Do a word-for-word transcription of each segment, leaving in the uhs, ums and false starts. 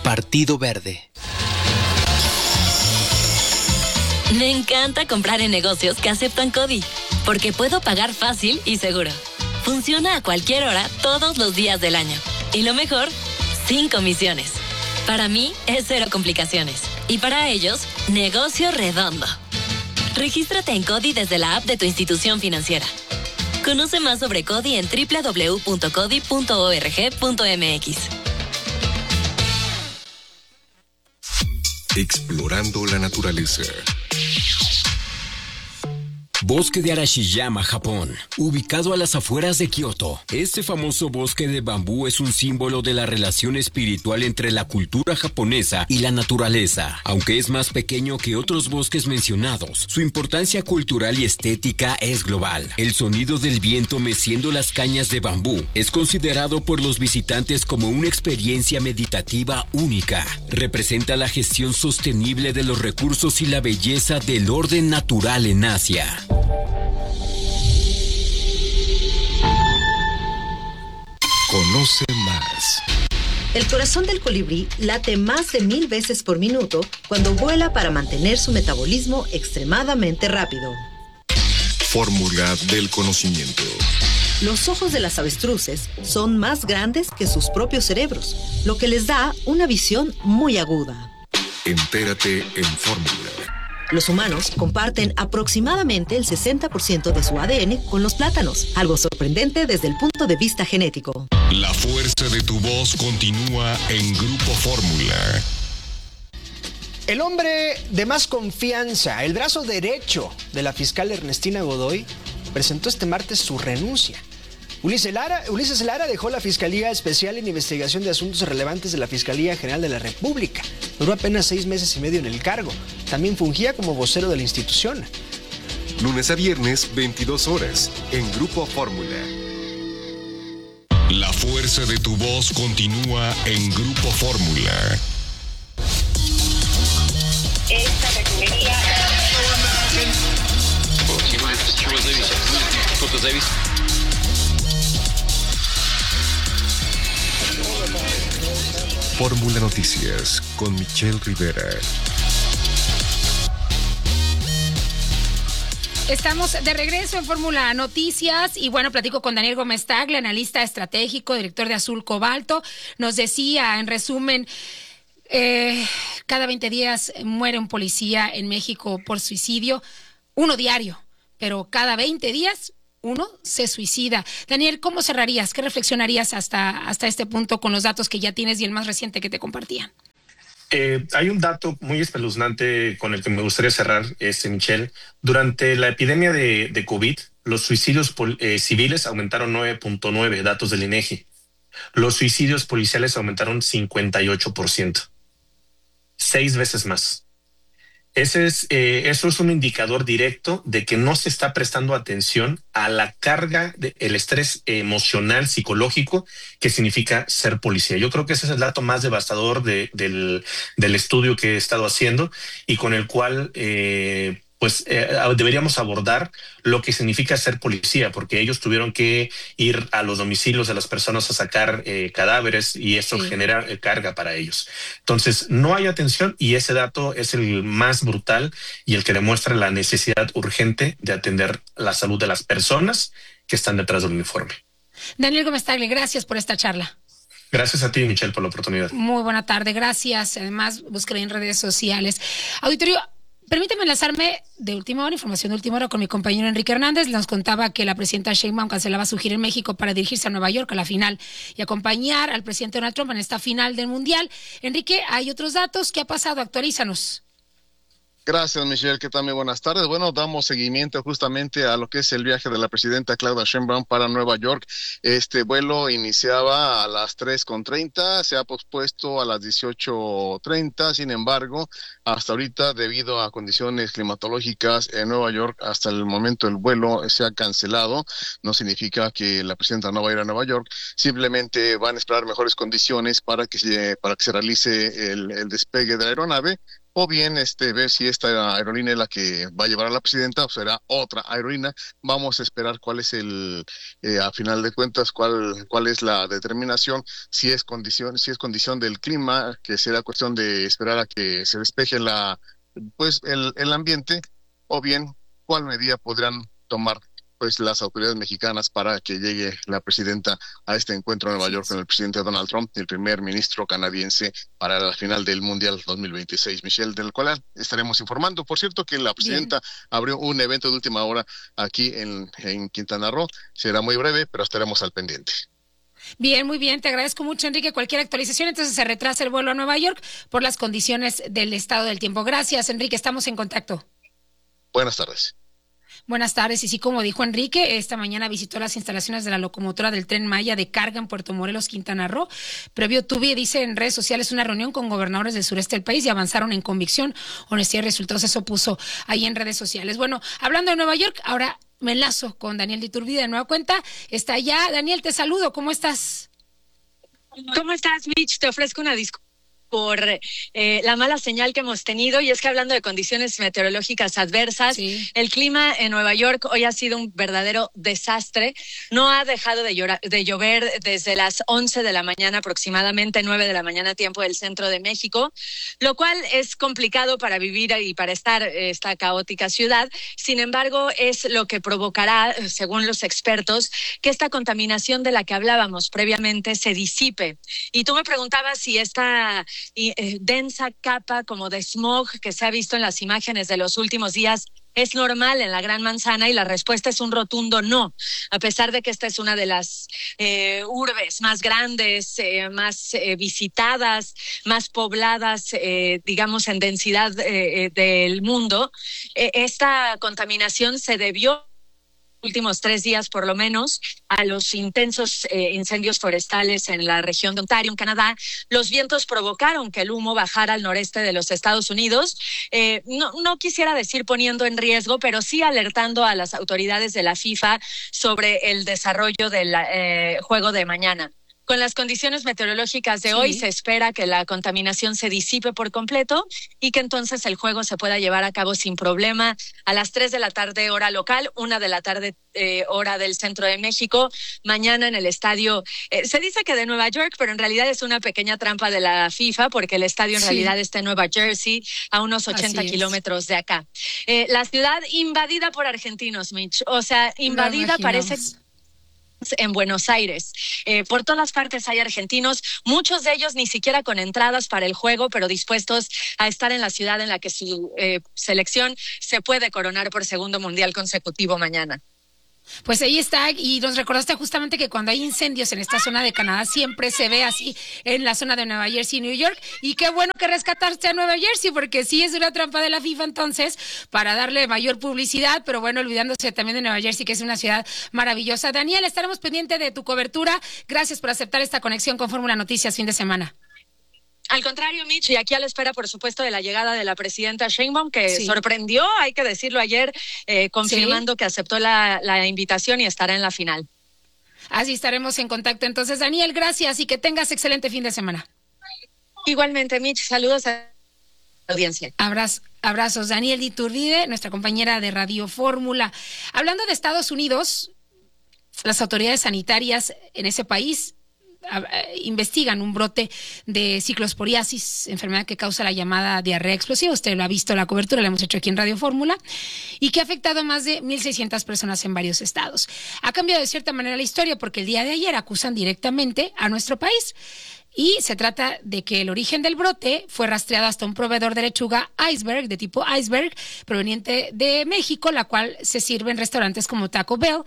Partido Verde. Me encanta comprar en negocios que aceptan CODI, porque puedo pagar fácil y seguro. Funciona a cualquier hora, todos los días del año. Y lo mejor, sin comisiones. Para mí, es cero complicaciones. Y para ellos, negocio redondo. Regístrate en CODI desde la app de tu institución financiera. Conoce más sobre CODI en doble u doble u doble u punto codi punto org punto m x. Explorando la naturaleza. Bosque de Arashiyama, Japón, ubicado a las afueras de Kioto. Este famoso bosque de bambú es un símbolo de la relación espiritual entre la cultura japonesa y la naturaleza. Aunque es más pequeño que otros bosques mencionados, su importancia cultural y estética es global. El sonido del viento meciendo las cañas de bambú es considerado por los visitantes como una experiencia meditativa única. Representa la gestión sostenible de los recursos y la belleza del orden natural en Asia. Conoce más. El corazón del colibrí late más de mil veces por minuto cuando vuela para mantener su metabolismo extremadamente rápido. Fórmula del conocimiento. Los ojos de las avestruces son más grandes que sus propios cerebros, lo que les da una visión muy aguda. Entérate en Fórmula. Los humanos comparten aproximadamente el sesenta por ciento de su A D N con los plátanos, algo sorprendente desde el punto de vista genético. La fuerza de tu voz continúa en Grupo Fórmula. El hombre de más confianza, el brazo derecho de la fiscal Ernestina Godoy, presentó este martes su renuncia. Ulises Lara, Ulises Lara dejó la Fiscalía Especial en Investigación de Asuntos Relevantes de la Fiscalía General de la República. Duró apenas seis meses y medio en el cargo. También fungía como vocero de la institución. Lunes a viernes, veintidós horas, en Grupo Fórmula. La fuerza de tu voz continúa en Grupo Fórmula. Esta refinería... Fórmula Noticias con Michelle Rivera. Estamos de regreso en Fórmula Noticias y bueno, platico con Daniel Gómez Tagle, analista estratégico, director de Azul Cobalto. Nos decía, en resumen, eh, cada veinte días muere un policía en México por suicidio, uno diario, pero cada veinte días uno se suicida. Daniel, ¿cómo cerrarías? ¿Qué reflexionarías hasta, hasta este punto con los datos que ya tienes y el más reciente que te compartían? Eh, hay un dato muy espeluznante con el que me gustaría cerrar, este, Michelle. Durante la epidemia de, de COVID, los suicidios pol, eh, civiles aumentaron nueve punto nueve, datos del INEGI. Los suicidios policiales aumentaron cincuenta y ocho por ciento. Seis veces más. Ese es, eh, eso es un indicador directo de que no se está prestando atención a la carga del estrés emocional, psicológico que significa ser policía. Yo creo que ese es el dato más devastador de, del, del estudio que he estado haciendo y con el cual eh, pues eh, deberíamos abordar lo que significa ser policía, porque ellos tuvieron que ir a los domicilios de las personas a sacar eh, cadáveres y eso sí. genera eh, carga para ellos. Entonces, no hay atención y ese dato es el más brutal y el que demuestra la necesidad urgente de atender la salud de las personas que están detrás del uniforme. Daniel Gómez Tagle, gracias por esta charla. Gracias a ti, Michelle, por la oportunidad. Muy buena tarde, gracias. Además, búsquenme en redes sociales. Auditorio, permítame enlazarme de última hora, información de última hora con mi compañero Enrique Hernández. Nos contaba que la presidenta Sheinbaum cancelaba su gira en México para dirigirse a Nueva York a la final y acompañar al presidente Donald Trump en esta final del Mundial. Enrique, hay otros datos. ¿Qué ha pasado? Actualízanos. Gracias, Michelle. ¿Qué tal? Muy buenas tardes. Bueno, damos seguimiento justamente a lo que es el viaje de la presidenta Claudia Sheinbaum para Nueva York. Este vuelo iniciaba a las tres con treinta, se ha pospuesto a las dieciocho treinta. Sin embargo, hasta ahorita, debido a condiciones climatológicas en Nueva York, hasta el momento el vuelo se ha cancelado. No significa que la presidenta no va a ir a Nueva York, simplemente van a esperar mejores condiciones para que se, para que se realice el, el despegue de la aeronave. o bien este ver si esta aerolínea es la que va a llevar a la presidenta o será otra aerolínea. Vamos a esperar cuál es el, eh, a final de cuentas, cuál cuál es la determinación, si es condición, si es condición del clima, que será cuestión de esperar a que se despeje la, pues el, el ambiente, o bien cuál medida podrán tomar pues las autoridades mexicanas para que llegue la presidenta a este encuentro en Nueva York con el presidente Donald Trump y el primer ministro canadiense para la final del Mundial dos mil veintiséis, Michelle, del cual estaremos informando. Por cierto que la presidenta Bien. abrió un evento de última hora aquí en, en Quintana Roo, será muy breve, pero estaremos al pendiente. Bien, muy bien, te agradezco mucho, Enrique. Cualquier actualización, entonces se retrasa el vuelo a Nueva York por las condiciones del estado del tiempo. Gracias, Enrique, estamos en contacto. Buenas tardes. Buenas tardes, y sí, como dijo Enrique, esta mañana visitó las instalaciones de la locomotora del Tren Maya de carga en Puerto Morelos, Quintana Roo. Previo tuve, dice en redes sociales, una reunión con gobernadores del sureste del país y avanzaron en convicción, honestidad y resultados. Eso puso ahí en redes sociales. Bueno, hablando de Nueva York, ahora me enlazo con Daniel de Iturbide de nueva cuenta. Está allá. Daniel, te saludo. ¿Cómo estás? ¿Cómo estás, Mitch? Te ofrezco una disculpa por eh, la mala señal que hemos tenido, y es que hablando de condiciones meteorológicas adversas, sí. el clima en Nueva York hoy ha sido un verdadero desastre. No ha dejado de, llorar, de llover desde las once de la mañana, aproximadamente nueve de la mañana, tiempo del centro de México, lo cual es complicado para vivir y para estar eh, esta caótica ciudad. Sin embargo, es lo que provocará, según los expertos, que esta contaminación de la que hablábamos previamente se disipe. Y tú me preguntabas si esta y eh, densa capa como de smog que se ha visto en las imágenes de los últimos días es normal en la Gran Manzana, y la respuesta es un rotundo no, a pesar de que esta es una de las eh, urbes más grandes, eh, más eh, visitadas, más pobladas, eh, digamos en densidad eh, del mundo. Eh, esta contaminación se debió últimos tres días por lo menos a los intensos eh, incendios forestales en la región de Ontario, en Canadá. Los vientos provocaron que el humo bajara al noreste de los Estados Unidos. Eh, no, no quisiera decir poniendo en riesgo, pero sí alertando a las autoridades de la FIFA sobre el desarrollo del eh, juego de mañana. Con las condiciones meteorológicas de sí. hoy, se espera que la contaminación se disipe por completo y que entonces el juego se pueda llevar a cabo sin problema a las tres de la tarde hora local, una de la tarde eh, hora del centro de México, mañana en el estadio. Eh, se dice que de Nueva York, pero en realidad es una pequeña trampa de la FIFA, porque el estadio en sí. realidad está en Nueva Jersey, a unos ochenta kilómetros de acá. Eh, la ciudad invadida por argentinos, Mitch. O sea, invadida parece en Buenos Aires. Eh, por todas partes hay argentinos, muchos de ellos ni siquiera con entradas para el juego, pero dispuestos a estar en la ciudad en la que su eh, selección se puede coronar por segundo mundial consecutivo mañana. Pues ahí está, y nos recordaste justamente que cuando hay incendios en esta zona de Canadá siempre se ve así en la zona de Nueva Jersey y New York, y qué bueno que rescataste a Nueva Jersey, porque sí es una trampa de la FIFA entonces para darle mayor publicidad, pero bueno, olvidándose también de Nueva Jersey, que es una ciudad maravillosa. Daniel, estaremos pendientes de tu cobertura. Gracias por aceptar esta conexión con Fórmula Noticias fin de semana. Al contrario, Mitch, y aquí a la espera, por supuesto, de la llegada de la presidenta Sheinbaum, que sí. sorprendió, hay que decirlo ayer, eh, confirmando sí. que aceptó la, la invitación y estará en la final. Así estaremos en contacto. Entonces, Daniel, gracias y que tengas excelente fin de semana. Igualmente, Mitch, saludos a la audiencia. Abrazos. Abrazos. Daniel de Iturbide, nuestra compañera de Radio Fórmula. Hablando de Estados Unidos, las autoridades sanitarias en ese país investigan un brote de ciclosporiasis, enfermedad que causa la llamada diarrea explosiva. Usted lo ha visto en la cobertura, la hemos hecho aquí en Radio Fórmula, y que ha afectado a más de mil seiscientas personas en varios estados. Ha cambiado de cierta manera la historia, porque el día de ayer acusan directamente a nuestro país, y se trata de que el origen del brote fue rastreado hasta un proveedor de lechuga iceberg, de tipo iceberg, proveniente de México, la cual se sirve en restaurantes como Taco Bell,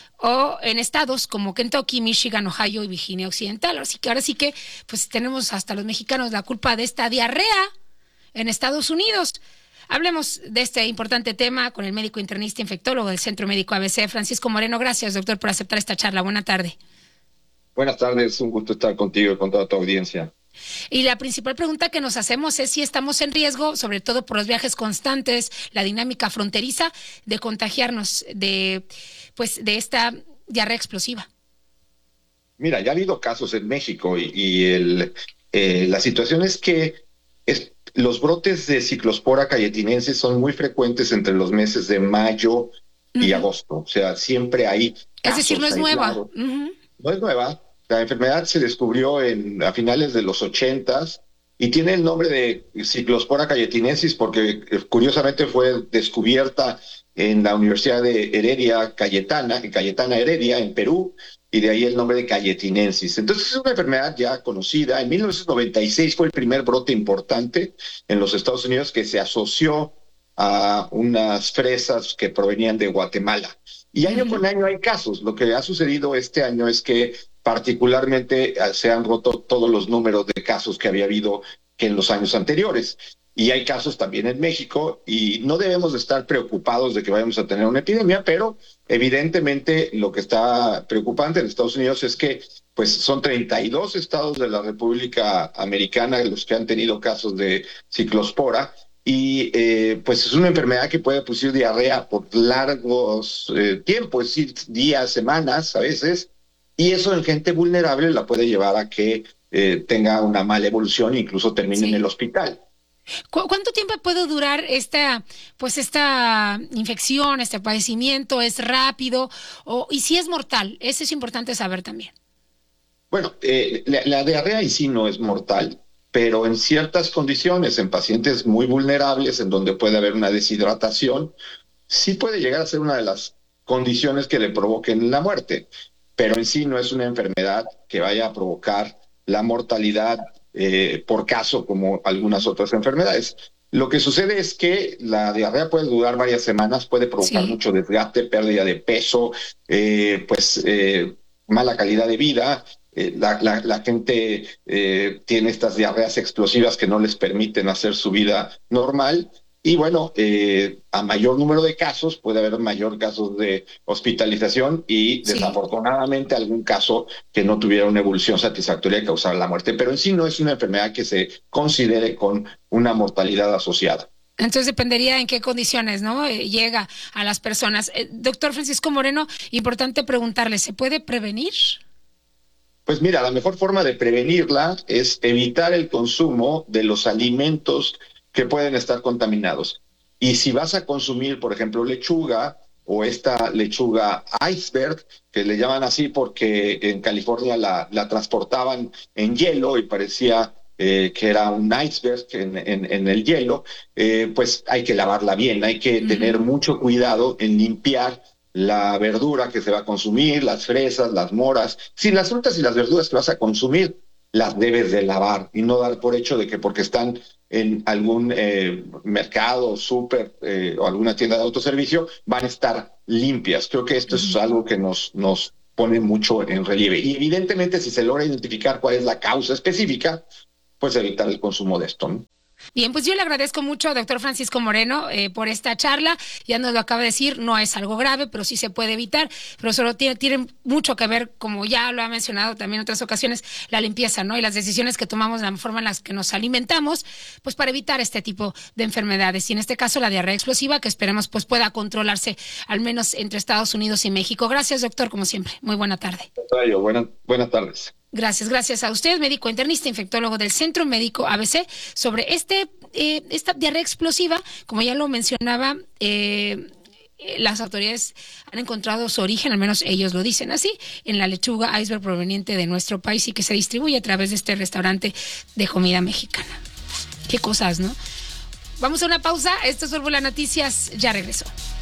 o en estados como Kentucky, Michigan, Ohio y Virginia Occidental. Así que ahora sí que pues tenemos hasta los mexicanos la culpa de esta diarrea en Estados Unidos. Hablemos de este importante tema con el médico internista infectólogo del Centro Médico A B C, Francisco Moreno. Gracias, doctor, por aceptar esta charla. Buena tarde. Buenas tardes, un gusto estar contigo y con toda tu audiencia. Y la principal pregunta que nos hacemos es si estamos en riesgo, sobre todo por los viajes constantes, la dinámica fronteriza, de contagiarnos de, pues, de esta diarrea explosiva. Mira, ya ha habido casos en México y, y el, eh, la situación es que es, los brotes de Ciclospora cayetinensis son muy frecuentes entre los meses de mayo y uh-huh. agosto. O sea, siempre hay Es decir, no es nueva. Uh-huh. No es nueva. La enfermedad se descubrió en, a finales de los ochentas y tiene el nombre de Ciclospora cayetinensis porque curiosamente fue descubierta en la Universidad de Heredia Cayetana, en Cayetana Heredia, en Perú, y de ahí el nombre de cayetinensis. Entonces es una enfermedad ya conocida. En mil novecientos noventa y seis fue el primer brote importante en los Estados Unidos que se asoció a unas fresas que provenían de Guatemala. Y año con año hay casos. Lo que ha sucedido este año es que particularmente se han roto todos los números de casos que había habido que en los años anteriores. Y hay casos también en México y no debemos de estar preocupados de que vayamos a tener una epidemia, pero evidentemente lo que está preocupante en Estados Unidos es que pues son treinta y dos estados de la República Americana los que han tenido casos de ciclospora y eh, pues es una enfermedad que puede producir diarrea por largos eh, tiempos, es decir, días, semanas a veces, y eso en gente vulnerable la puede llevar a que eh, tenga una mala evolución e incluso termine sí. en el hospital. ¿Cu- ¿Cuánto tiempo puede durar esta, pues esta infección, este padecimiento? ¿Es rápido? O, ¿Y si es mortal? Eso es importante saber también. Bueno, eh, la, la diarrea en sí no es mortal, pero en ciertas condiciones, en pacientes muy vulnerables, en donde puede haber una deshidratación, sí puede llegar a ser una de las condiciones que le provoquen la muerte, pero en sí no es una enfermedad que vaya a provocar la mortalidad Eh, por caso como algunas otras enfermedades. Lo que sucede es que la diarrea puede durar varias semanas, puede provocar sí. mucho desgaste, pérdida de peso, eh, pues eh, mala calidad de vida. Eh, la, la, la gente eh, tiene estas diarreas explosivas que no les permiten hacer su vida normal. Y bueno, eh, a mayor número de casos puede haber mayor casos de hospitalización y sí. desafortunadamente algún caso que no tuviera una evolución satisfactoria y causara la muerte. Pero en sí no es una enfermedad que se considere con una mortalidad asociada. Entonces dependería en qué condiciones, ¿no? Eh, llega a las personas. Eh, doctor Francisco Moreno, importante preguntarle, ¿se puede prevenir? Pues mira, la mejor forma de prevenirla es evitar el consumo de los alimentos que pueden estar contaminados. Y si vas a consumir, por ejemplo, lechuga o esta lechuga iceberg, que le llaman así porque en California la, la transportaban en hielo y parecía eh, que era un iceberg en, en, en el hielo, eh, pues hay que lavarla bien, hay que uh-huh. tener mucho cuidado en limpiar la verdura que se va a consumir, las fresas, las moras. Si las frutas y las verduras que vas a consumir, las debes de lavar y no dar por hecho de que porque están en algún eh, mercado, súper eh, o alguna tienda de autoservicio, van a estar limpias. Creo que esto es algo que nos, nos pone mucho en relieve. Y evidentemente, si se logra identificar cuál es la causa específica, pues evitar el consumo de esto, ¿no? Bien, pues yo le agradezco mucho al doctor Francisco Moreno eh, por esta charla. Ya nos lo acaba de decir, no es algo grave, pero sí se puede evitar. Pero solo tiene, tiene mucho que ver, como ya lo ha mencionado también en otras ocasiones, la limpieza, ¿no? Y las decisiones que tomamos, la forma en las que nos alimentamos, pues para evitar este tipo de enfermedades. Y en este caso la diarrea explosiva, que esperemos pues pueda controlarse al menos entre Estados Unidos y México. Gracias, doctor, como siempre. Muy buena tarde. Buenas, buenas tardes. Gracias, gracias a usted, médico internista, infectólogo del Centro Médico A B C, sobre este eh, esta diarrea explosiva. Como ya lo mencionaba, eh, las autoridades han encontrado su origen, al menos ellos lo dicen así, en la lechuga iceberg proveniente de nuestro país y que se distribuye a través de este restaurante de comida mexicana. Qué cosas, ¿no? Vamos a una pausa. Esto es Fórmula Noticias. Ya regreso.